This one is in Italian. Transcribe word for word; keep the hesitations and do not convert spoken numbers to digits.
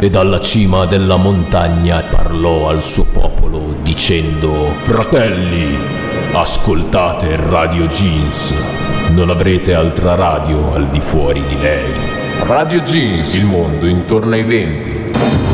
e dalla cima della montagna parlò al suo popolo dicendo: fratelli, ascoltate Radio Jeans, non avrete altra radio al di fuori di lei. Radio Jeans, il mondo intorno ai venti.